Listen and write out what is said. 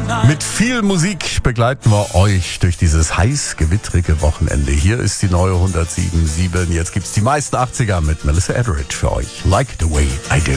Mit viel Musik begleiten wir euch durch dieses heiß-gewittrige Wochenende. Hier ist die neue 107.7. Jetzt gibt's die meisten 80er mit Melissa Etheridge für euch. Like the way I do.